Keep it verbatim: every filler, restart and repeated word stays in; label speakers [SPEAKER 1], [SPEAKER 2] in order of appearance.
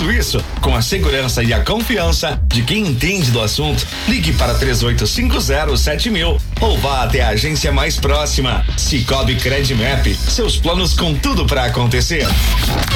[SPEAKER 1] tudo isso com a segurança e a confiança de quem entende do assunto. Ligue para três oito cinco zero sete mil ou vá até a agência mais próxima. Cicobi Credimap, seus planos com tudo para acontecer.